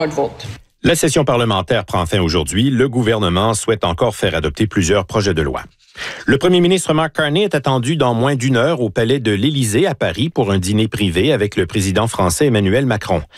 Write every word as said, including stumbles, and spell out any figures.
La session parlementaire prend fin aujourd'hui. Le gouvernement souhaite encore faire adopter plusieurs projets de loi. Le premier ministre Mark Carney est attendu dans moins d'une heure au palais de l'Élysée à Paris pour un dîner privé avec le président français Emmanuel Macron.